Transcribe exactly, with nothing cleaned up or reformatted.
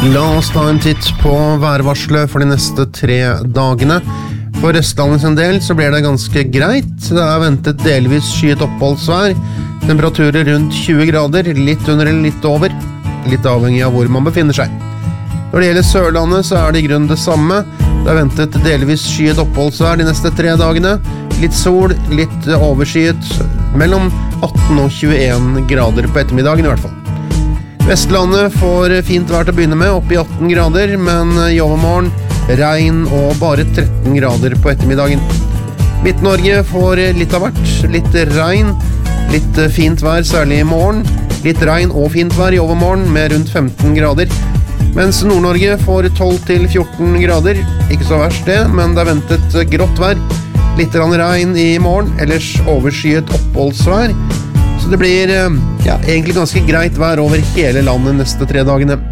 La oss ta en titt på værvarselet for de neste tre dagene. For Østlandet sin del så blir det ganske greit. Det er ventet delvis skyet oppholdsvær. Temperaturer rundt tjue grader, litt under eller litt over. Litt avhengig av hvor man befinner seg. Når det gjelder Sørlandet så er det i grunnen det samme. Det er ventet delvis skyet oppholdsvær de neste tre dagene. Litt sol, litt overskyet, mellom atten og tjueen grader på ettermiddagen i hvert fall. Vestlandet får fint vær til å begynne med, opp i atten grader, men i overmorgen regn og bare tretten grader på ettermiddagen. Midt-Norge får litt av hvert, litt regn, litt fint vær særlig i morgen, litt regn og fint vær i overmorgen med rundt femten grader. Mens Nord-Norge får tolv til fjorten grader, ikke så verst det, men det er ventet grått vær, litt regn i morgen, ellers overskyet oppholdsvær. Så det blir ja, egentlig ganske greit vær over hele landet neste tre dagene.